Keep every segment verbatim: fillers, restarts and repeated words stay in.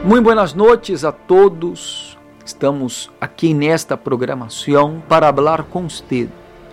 Muito buenas noches a todos. Estamos aqui nesta programação para falar com usted.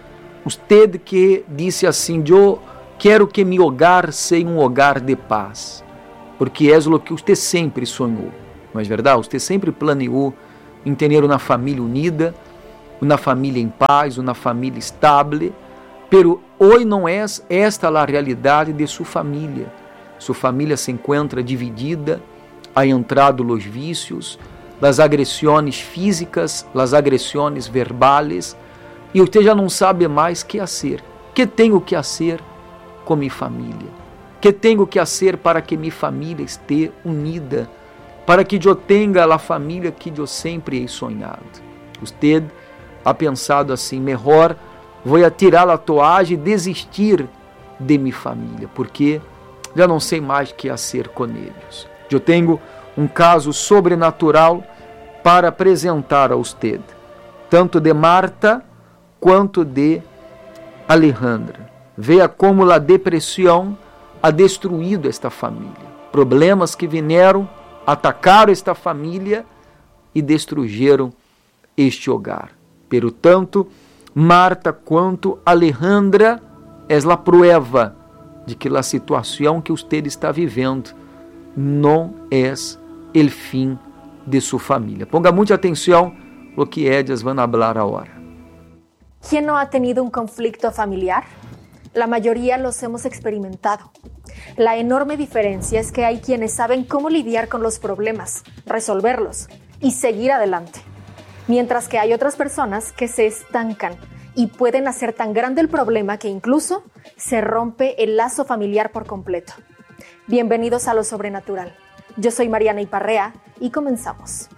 Usted que disse assim: eu quero que meu hogar seja um hogar de paz, porque é o que você sempre sonhou, não é verdade? Você sempre planeou em ter uma família unida, uma família em paz, uma família estável, pero hoje não é esta a realidade de sua família. Sua família se encontra dividida, ha entrado os vícios, as agressões físicas, as agressões verbais, e você já não sabe mais o que fazer. Que tenho que fazer com minha família? Que tenho que fazer para que minha família esteja unida, para que eu tenha a família que eu sempre he sonhado? Você ha pensado assim: melhor vou tirar a toalha e desistir de minha família, porque já não sei mais o que fazer com eles. Eu tenho um caso sobrenatural para apresentar a usted, tanto de Marta quanto de Alejandra. Veja como a depressão ha destruído esta família. Problemas que vieram, atacaram esta família e destruíram este hogar. Pero tanto Marta quanto Alejandra é a prueba de que a situação que usted está vivendo não é o fim de sua família. Ponga muita atenção o que ellas van a falar agora. ¿Quién no ha tenido un conflicto familiar? La mayoría los hemos experimentado. La enorme diferencia es que hay quienes saben cómo lidiar con los problemas, resolverlos y seguir adelante. Mientras que hay otras personas que se estancan y pueden hacer tan grande el problema que incluso se rompe el lazo familiar por completo. Bienvenidos a Lo Sobrenatural. Yo soy Mariana Iparrea y comenzamos.